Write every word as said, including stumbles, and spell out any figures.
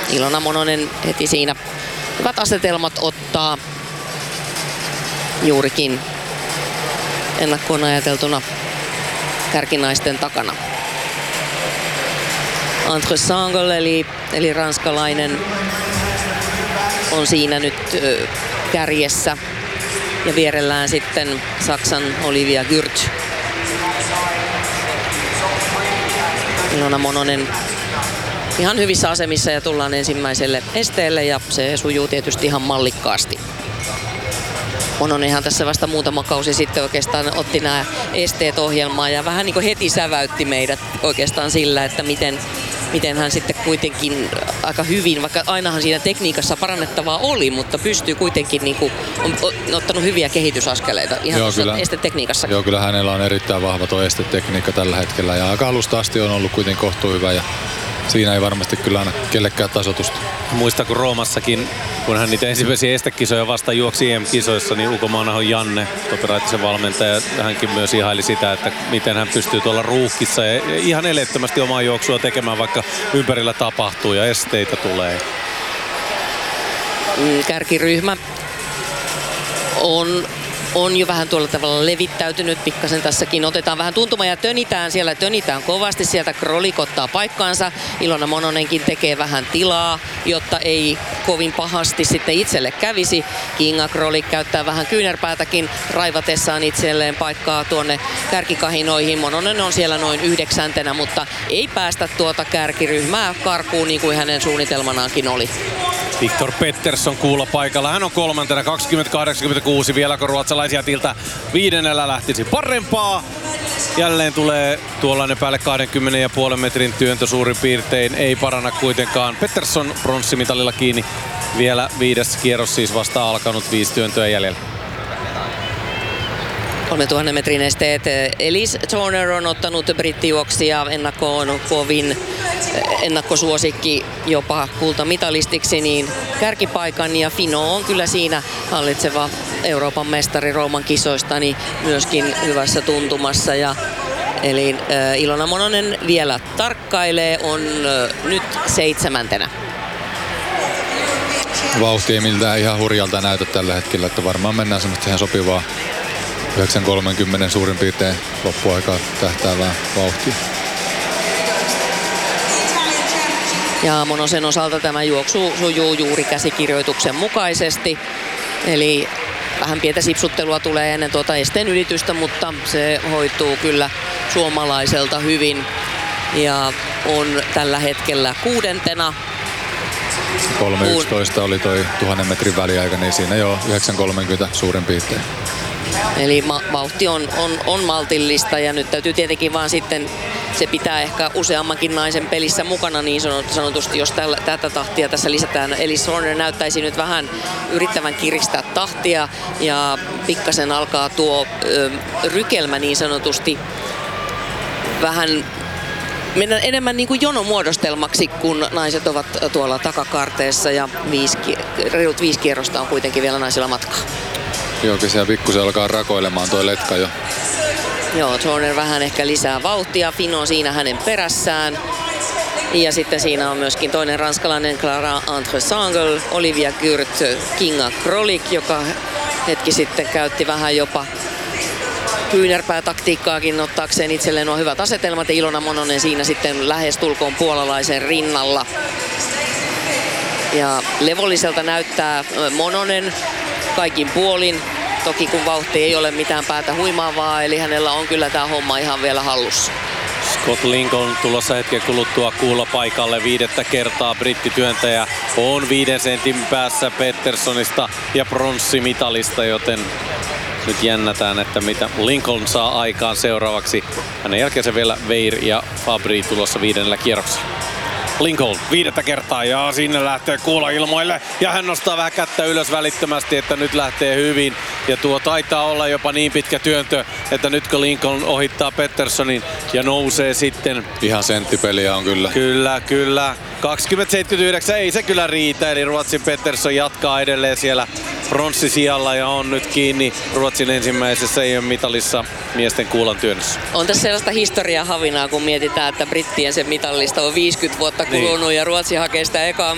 Ilona Mononen heti siinä hyvät asetelmat ottaa juurikin ennakkoon ajateltuna kärkinaisten takana. Entre Sangel eli, eli ranskalainen on siinä nyt ö, kärjessä ja vierellään sitten Saksan Olivia Gürt. Ilona Mononen ihan hyvissä asemissa ja tullaan ensimmäiselle esteelle ja se sujuu tietysti ihan mallikkaasti. Mononenhan tässä vasta muutama kausi sitten oikeastaan otti nämä esteet ohjelmaan ja vähän niin kuin heti säväytti meidät oikeastaan sillä, että miten, miten hän sitten kuitenkin aika hyvin, vaikka ainahan siinä tekniikassa parannettavaa oli, mutta pystyy kuitenkin niin kuin, on ottanut hyviä kehitysaskeleita ihan joo, kyllä, estetekniikassa. Joo, kyllä hänellä on erittäin vahva tuo estetekniikka tällä hetkellä ja aika alusta asti on ollut kuitenkin kohtuu hyvä ja siinä ei varmasti kyllä aina kellekään tasoitusta. Muista kun Roomassakin, kun hän niitä ensimmäisiä estekisoja vasta juoksi E M-kisoissa, niin Ukomaanahon Janne, Toperaitisen valmentaja, hänkin myös ihaili sitä, että miten hän pystyy tuolla ruuhkissa ja ihan eleettömästi omaa juoksua tekemään, vaikka ympärillä tapahtuu ja esteitä tulee. Kärkiryhmä on... on jo vähän tuolla tavalla levittäytynyt, pikkasen tässäkin otetaan vähän tuntuma ja tönitään siellä, tönitään kovasti, sieltä Krolik ottaa paikkaansa, Ilona Mononenkin tekee vähän tilaa, jotta ei kovin pahasti sitten itselle kävisi. Kinga Krolik käyttää vähän kyynärpäätäkin raivatessaan itselleen paikkaa tuonne kärkikahinoihin. Mononen on siellä noin yhdeksäntenä, mutta ei päästä tuota kärkiryhmää karkuun niin kuin hänen suunnitelmanaankin oli. Viktor Pettersson kuulla paikalla. Hän on kolmantena kaksikymmentä kahdeksankymmentäkuusi. Vieläkö ruotsalaisia tiltä viidennellä lähtisi parempaa. Jälleen tulee tuollainen päälle kaksikymmentä pilkku viisi metrin työntö suurin piirtein. Ei paranna kuitenkaan. Pettersson pronssimitalilla kiinni. Vielä viides kierros siis vasta alkanut. Viisi työntöä jäljellä. kolmetuhatta metrin esteet. Elise Turner on ottanut brittijuoksia ennakkoon kovin ennakkosuosikki jopa kultamitalistiksi, niin kärkipaikan ja Fino on kyllä siinä hallitseva Euroopan mestari Rooman kisoista niin myöskin hyvässä tuntumassa. Ja, eli äh, Ilona Mononen vielä tarkkailee, on äh, nyt seitsemäntenä. Vauhti ei miltään ihan hurjalta näytä tällä hetkellä, että varmaan mennään semmoista ihan sopivaa yhdeksän kolmekymmentä suurin piirtein loppuaikaa tähtäävää vauhtia. Ja Monosen osalta tämä juoksu sujuu juuri käsikirjoituksen mukaisesti. Eli vähän pientä sipsuttelua tulee ennen tuota esteen ylitystä, mutta se hoituu kyllä suomalaiselta hyvin. Ja on tällä hetkellä kuudentena. kolme yksitoista oli toi tuhannen metrin väliaika, niin siinä jo yhdeksän kolmekymmentä suurin piirtein. Eli ma- vauhti on, on, on maltillista ja nyt täytyy tietenkin vaan sitten, se pitää ehkä useammankin naisen pelissä mukana niin sanotusti, jos tällä, tätä tahtia tässä lisätään. Eli Turner näyttäisi nyt vähän yrittävän kiristää tahtia ja pikkasen alkaa tuo ö, rykelmä niin sanotusti vähän mennä enemmän niin kuin jonomuodostelmaksi, kun naiset ovat tuolla takakarteessa ja viisi, reilut viisi kierrosta on kuitenkin vielä naisilla matkaa. Joo, kyllä siellä pikkusen alkaa rakoilemaan toi letka jo. Joo, Turner vähän ehkä lisää vauhtia. Fino siinä hänen perässään. Ja sitten siinä on myöskin toinen ranskalainen Clara Entre Sangel, Olivia Gürt, Kinga Krolik, joka hetki sitten käytti vähän jopa kyynärpäätaktiikkaakin ottaakseen itselleen nuo hyvät asetelmat. Ja Ilona Mononen siinä sitten lähestulkoon puolalaisen rinnalla. Ja levolliselta näyttää Mononen kaikin puolin. Toki kun vauhti ei ole mitään päätä huimaavaa, eli hänellä on kyllä tämä homma ihan vielä hallussa. Scott Lincoln tulossa hetken kuluttua kuulla paikalle viidettä kertaa. Brittityöntäjä on viiden sentin päässä Petterssonista ja pronssimitalista, joten nyt jännätään, että mitä Lincoln saa aikaan seuraavaksi. Hänen jälkeensä vielä Weir ja Fabry tulossa viidennellä kierroksella. Lincoln viidettä kertaa ja sinne lähtee kuula ilmoille ja hän nostaa vähän kättä ylös välittömästi, että nyt lähtee hyvin. Ja tuo taitaa olla jopa niin pitkä työntö, että nyt kun Lincoln ohittaa Petterssonin ja nousee sitten. Ihan senttipeliä on kyllä. Kyllä, kyllä. kaksikymmentä seitsemänkymmentäyhdeksän ei se kyllä riitä, eli Ruotsin Pettersson jatkaa edelleen siellä pronssisijalla ja on nyt kiinni Ruotsin ensimmäisessä E M-mitalissa miesten kuulan työnnössä. On tässä sellaista historiahavinaa, kun mietitään, että brittien se mitallista on viisikymmentä vuotta kulunut niin. Ja Ruotsi hakee sitä ekaa